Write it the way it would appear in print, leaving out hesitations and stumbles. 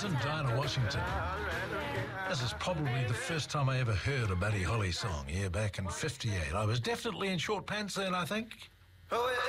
Washington, Dinah Washington. This is probably the first time I ever heard a Buddy Holly song, back in '58. I was definitely in short pants then, I think. Oh,